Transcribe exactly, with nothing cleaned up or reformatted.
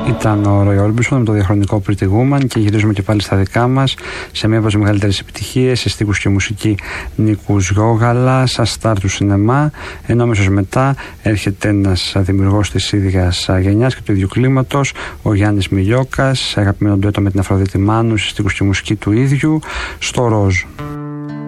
Ήταν ο Roy Orbison με το διαχρονικό Pretty Woman και γυρίζουμε και πάλι στα δικά μας σε μία από τις μεγαλύτερες επιτυχίες, σε στίχους και μουσική Νίκους Γιώγαλα, σαν στάρ του σινεμά, ενώ αμέσως μετά έρχεται ένας δημιουργός της ίδιας γενιάς και του ίδιου κλίματος, ο Γιάννης Μιλιόκας, αγαπημένο ντουέτο με την Αφροδίτη Μάνου, σε στίχους και μουσική του ίδιου, στο Ροζ.